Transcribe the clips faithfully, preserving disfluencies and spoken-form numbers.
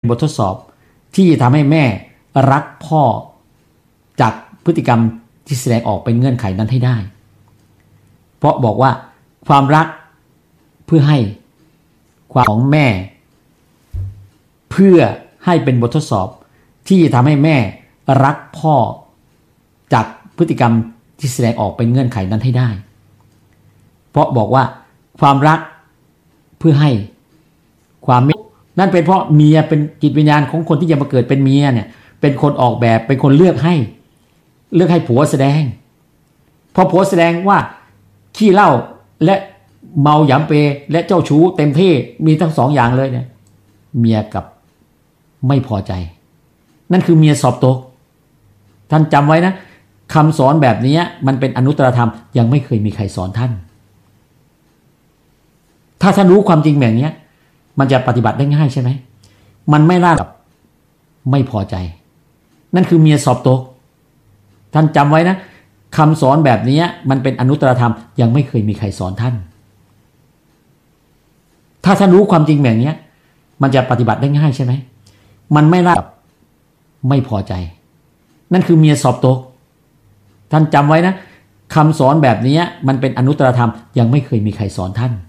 บททดสอบที่ทำให้แม่รักพ่อจากพฤติกรรมที่แสดงออกเป็นเงื่อนไขนั้นให้ได้เพราะบอกว่าความรักเพื่อให้ความของแม่เพื่อให้เป็นบททดสอบที่ทำให้แม่รักพ่อจากพฤติกรรมที่แสดงออกเป็นเงื่อนไขนั้นให้ได้เพราะบอกว่าความรักเพื่อให้ความนั่นเป็นเพราะเมียเป็นจิตวิญญาณของคนที่จะมาเกิดเป็นเมียเนี่ยเป็นคนออกแบบเป็นคนเลือกให้เลือกให้ผัวแสดงพอผัวแสดงว่าขี้เหล้าและเมาหยำเปและเจ้าชู้เต็มที่มีทั้งสองอย่างเลยเนี่ยเมียกับไม่พอใจนั่นคือเมียสอบตกท่านจำไว้นะคำสอนแบบนี้มันเป็นอนุตตรธรรมยังไม่เคยมีใครสอนท่านถ้าท่านรู้ความจริงแบบนี้มันจะปฏิบัติได้ง่ายใช่ไหมมันไม่น่ากับไม่พอใจนั่นคือเมียสอบตกท่านจำไว้นะคำสอนแบบนี้มันเป็นอนุตตรธรรมยังไม่เคยมีใครสอนท่านถ้าท่านรู้ความจริงแบบนี้มันจะปฏิบัติได้ง่ายใช่ไหมมันไม่น่ากับไม่พอใจนั่นคือเมียสอบตกท่านจำไว้นะคำสอนแบบนี้มันเป็นอนุตตรธรรมยังไม่เคยมีใครสอนท่าน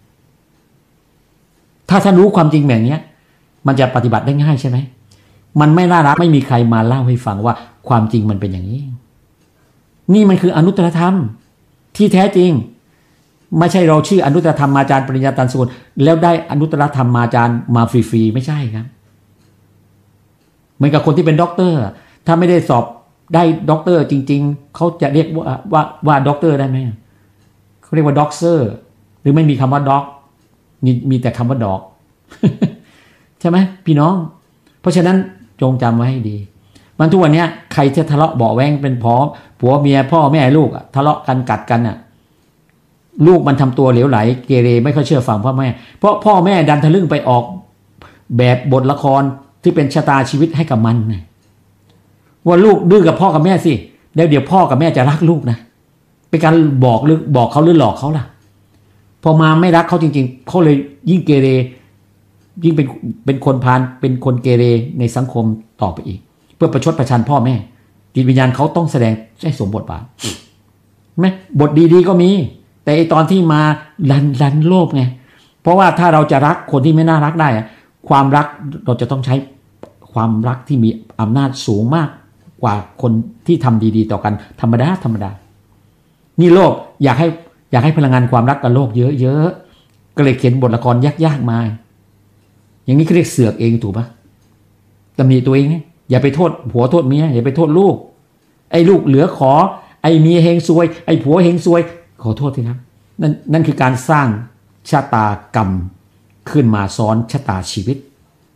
ถ้าท่านรู้ความจริงแบบนี้มันจะปฏิบัติได้ง่ายใช่ไหมมันไม่น่ารักไม่มีใครมาเล่าให้ฟังว่าความจริงมันเป็นอย่างนี้นี่มันคืออนุตตรธรรมที่แท้จริงไม่ใช่เราชื่ออนุตตรธรรมมาจารย์ปริญญาตันสกุลแล้วได้อนุตตรธรรมมาจารย์มาฟรีๆไม่ใช่ครับเหมือนกับคนที่เป็นด็อกเตอร์ถ้าไม่ได้สอบได้ด็อกเตอร์จริงๆเขาจะเรียกว่าว่าว่าด็อกเตอร์ได้ไหมเขาเรียกว่าด็อกเตอร์หรือไม่มีคำว่าด็อกมีมีแต่คำว่าดอก ใช่ไหมพี่น้องเพราะฉะนั้นจงจำไว้ให้ดีมันทุกวันนี้ใครจะทะเลาะเบาแวงเป็นพอผัวเมียพ่อแม่ลูกทะเลาะกันกัดกันน่ะลูกมันทำตัวเหลวไหลเกเรไม่ค่อยเชื่อฟังพ่อแม่เพราะพ่อแม่ดันทะลึ่งไปออกแบบบทละครที่เป็นชะตาชีวิตให้กับมันนะว่าลูกดื้อกับพ่อกับแม่สิแล้วเดี๋ยวพ่อกับแม่จะรักลูกนะเป็นการบอกหรือบอกเขาหรือหลอกเขาล่ะพอมาไม่รักเขาจริงๆเขาเลยยิ่งเกเรยิ่งเป็นเป็นคนพาลเป็นคนเกเรในสังคมต่อไปอีกเพื่อประชดประชันพ่อแม่จิตวิญญาณเขาต้องแสดงให้สมบทบาทไหมบทดีๆก็มีแต่ไอตอนที่มาลันลันโลภไงเพราะว่าถ้าเราจะรักคนที่ไม่น่ารักได้ความรักเราจะต้องใช้ความรักที่มีอำนาจสูงมากกว่าคนที่ทำดีๆต่อกันธรรมดาธรรมดานี่โลกอยากให้อยากให้พลังงานความรักกับโลกเยอะๆก็เลยเขียนบทละครยากๆมาอย่างนี้เขาเรียกเสือกเองถูกปะตำหนิตัวเองอย่าไปโทษผัวโทษเมียอย่าไปโทษลูกไอ้ลูกเหลือขอไอ้เมียเฮงซวยไอ้ผัวเฮงซวยขอโทษทีครับนั่นนั่นคือการสร้างชะตากรรมขึ้นมาซ้อนชะตาชีวิต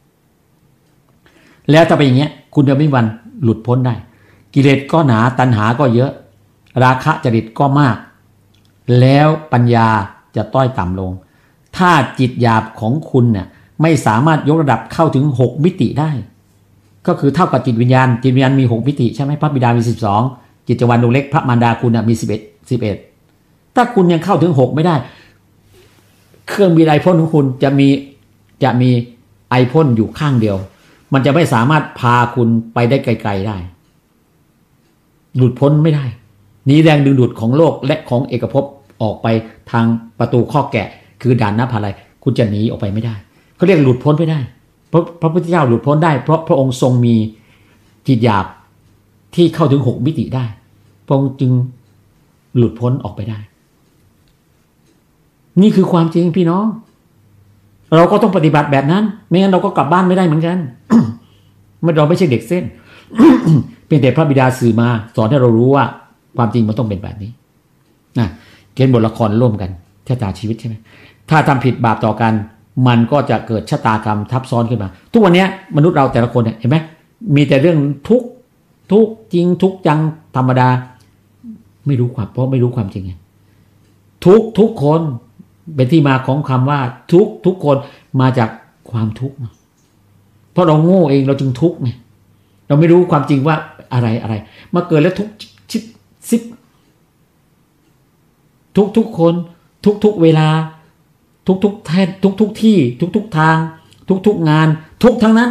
แล้วถ้าเป็นอย่างเงี้ยคุณจะไม่มีวันหลุดพ้นได้กิเลสก็หนาตัณหาก็เยอะราคะจริตก็มากแล้วปัญญาจะต้อยต่ำลงถ้าจิตหยาบของคุณเนี่ยไม่สามารถยกระดับเข้าถึงหกมิติได้ก็คือเท่ากับจิตวิญญาณจิตวิญญาณมีหกมิติใช่ไหมพระบิดามีสิบสองจิตจวันดวงเล็กพระมารดาคุณมีสิบเอ็ด สิบเอ็ดถ้าคุณยังเข้าถึงหกไม่ได้เครื่องบินไอพ่นของคุณจะมีจะมีไอพ่นอยู่ข้างเดียวมันจะไม่สามารถพาคุณไปได้ไกลๆได้หลุดพ้นไม่ได้หนีแรงดึงดูดของโลกและของเอกภพออกไปทางประตูข้อแกะคือด่านน้ำพาลัยคุณจะหนีออกไปไม่ได้เขาเรียกหลุดพ้นไม่ได้เพราะพระพุทธเจ้าหลุดพ้นได้เพราะพระองค์ทรงมีจิตหยาบที่เข้าถึงหกมิติได้พระองค์จึงหลุดพ้นออกไปได้นี่คือความจริงพี่น้องเราก็ต้องปฏิบัติแบบนั้นไม่งั้นเราก็กลับบ้านไม่ได้เหมือนกัน ไม่เราไม่ใช่เด็กเส้น เป็นแต่พระบิดาสื่อมาสอนให้เรารู้ว่าความจริงมันต้องเป็นแบบนี้นะเขียนบทละครร่วมกันชะตาชีวิตใช่ไหมถ้าทำผิดบาปต่อกันมันก็จะเกิดชะตากรรมทับซ้อนขึ้นมาทุกวันนี้มนุษย์เราแต่ละคนเนี่ยเห็นไหมมีแต่เรื่องทุกทุกจริงทุกจังธรรมดาไม่รู้ความเพราะไม่รู้ความจริงไงทุกทุกคนเป็นที่มาของคำว่าทุกทุกคนมาจากความทุกข์เพราะเราโง่เองเราจึงทุกข์ไงเราไม่รู้ความจริงว่าอะไรอะไรมาเกิดแล้วทุกชิบซิบทุกทุกคนทุกทุกเวลาทุกทุกแท่ทุกทุกที่ทุกทุกทางทุกทุกงานทุกทั้งนั้น